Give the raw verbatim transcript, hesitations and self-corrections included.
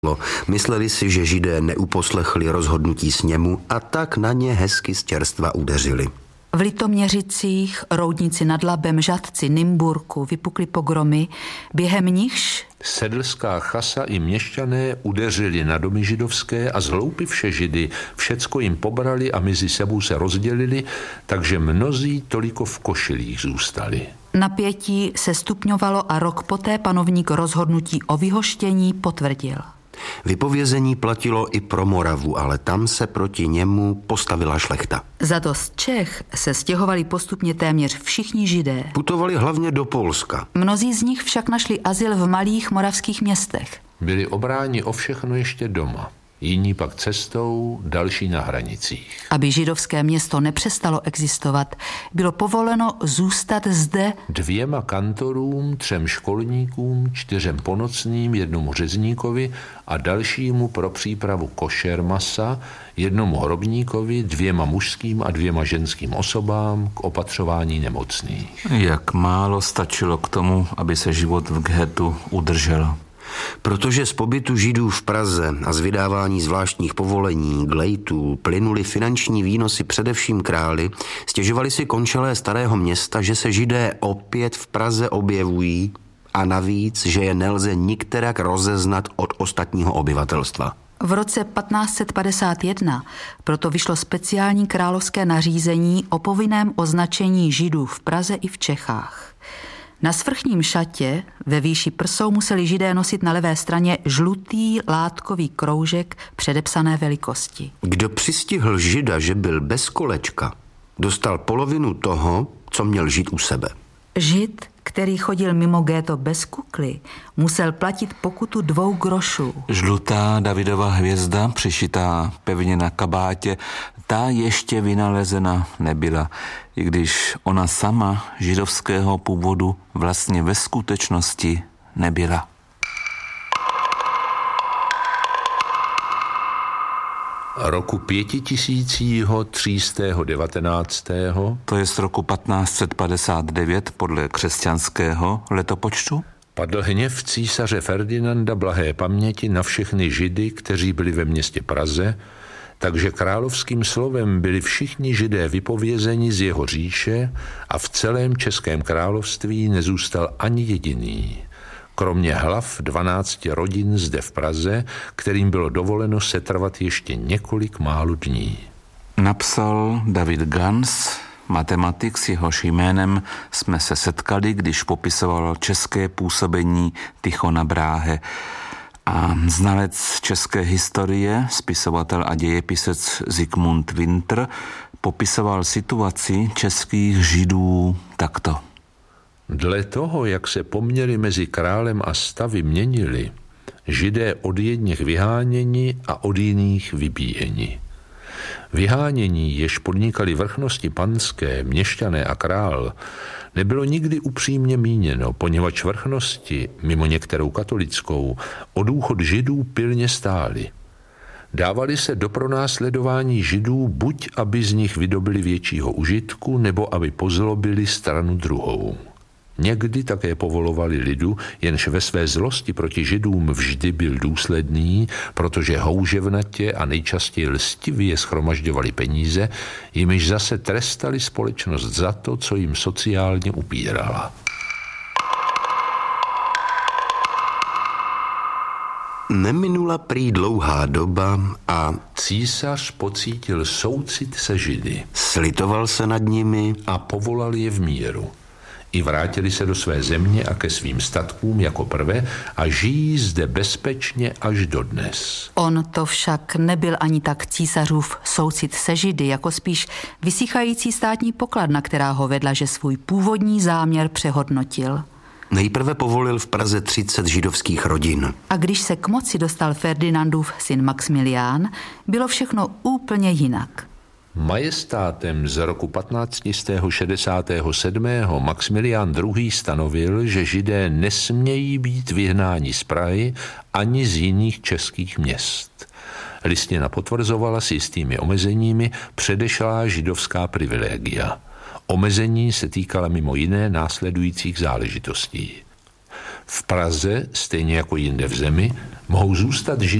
Mysleli si, že Židé neuposlechli rozhodnutí sněmu a tak na ně hezky z čerstva udeřili. V Litoměřicích, Roudnici nad Labem, Žatci, Nymburku vypukly pogromy, během nichž sedlská chasa i měšťané udeřili na domy židovské a zhloupivše Židy všecko jim pobrali a mezi sebou se rozdělili, takže mnozí toliko v košilích zůstali. Napětí se stupňovalo a rok poté panovník rozhodnutí o vyhoštění potvrdil. Vypovězení platilo i pro Moravu, ale tam se proti němu postavila šlechta. Za to z Čech se stěhovali postupně téměř všichni Židé. Putovali hlavně do Polska. Mnozí z nich však našli azyl v malých moravských městech. Byli obráni o všechno ještě doma. Jiní pak cestou, další na hranicích. Aby židovské město nepřestalo existovat, bylo povoleno zůstat zde dvěma kantorům, třem školníkům, čtyřem ponocným, jednomu řezníkovi a dalšímu pro přípravu košer masa, jednomu hrobníkovi, dvěma mužským a dvěma ženským osobám k opatřování nemocných. Jak málo stačilo k tomu, aby se život v ghetu udržel. Protože z pobytu Židů v Praze a z vydávání zvláštních povolení, glejtů, plynuly finanční výnosy především králi, stěžovali si končelé Starého Města, že se Židé opět v Praze objevují a navíc, že je nelze nikterak rozeznat od ostatního obyvatelstva. V roce patnáct set padesát jedna proto vyšlo speciální královské nařízení o povinném označení Židů v Praze i v Čechách. Na svrchním šatě ve výši prsou museli Židé nosit na levé straně žlutý látkový kroužek předepsané velikosti. Kdo přistihl Žida, že byl bez kolečka, dostal polovinu toho, co měl Žid u sebe. Žid, který chodil mimo ghetto bez kukly, musel platit pokutu dvou grošů. Žlutá Davidova hvězda, přišitá pevně na kabátě, ta ještě vynalezena nebyla, i když ona sama židovského původu vlastně ve skutečnosti nebyla. Roku pětitisícího třístého devatenáctého To je z roku patnáct set padesát devět podle křesťanského letopočtu, padl hněv císaře Ferdinanda blahé paměti na všechny Židy, kteří byli ve městě Praze, takže královským slovem byli všichni Židé vypovězeni z jeho říše a v celém Českém království nezůstal ani jediný. Kromě hlav dvanácti rodin zde v Praze, kterým bylo dovoleno setrvat ještě několik málo dní. Napsal David Gans, matematik, s jehož jménem jsme se setkali, když popisoval české působení Tychona Bráhe. A znalec české historie, spisovatel a dějepisec Zikmund Winter popisoval situaci českých Židů takto. Dle toho, jak se poměry mezi králem a stavy měnily, Židé od jedněch vyháněni a od jiných vybíjeni. Vyhánění, jež podnikali vrchnosti panské, měšťané a král, nebylo nikdy upřímně míněno, poněvadž vrchnosti, mimo některou katolickou, o důchod Židů pilně stály. Dávali se do pronásledování Židů buď, aby z nich vydobili většího užitku, nebo aby pozlobili stranu druhou. Někdy také povolovali lidu, jenž ve své zlosti proti Židům vždy byl důsledný, protože houževnatě a nejčastěji lstivě shromažďovali peníze, jimiž zase trestali společnost za to, co jim sociálně upírala. Neminula prý dlouhá doba a císař pocítil soucit se Židy. Slitoval se nad nimi a povolal je v míru. I vrátili se do své země a ke svým statkům jako prvé a žijí zde bezpečně až dodnes. On to však nebyl ani tak císařův soucit se Židy, jako spíš vysychající státní pokladna, která ho vedla, že svůj původní záměr přehodnotil. Nejprve povolil v Praze třicet židovských rodin. A když se k moci dostal Ferdinandův syn Maxmilián, bylo všechno úplně jinak. Majestátem z roku patnáct set šedesát sedm Maxmilián druhý. stanovil, že Židé nesmějí být vyhnáni z Prahy ani z jiných českých měst. Listina potvrzovala s jistými omezeními předešlá židovská privilegia. Omezení se týkala mimo jiné následujících záležitostí. V Praze, stejně jako jinde v zemi, mohou zůstat židé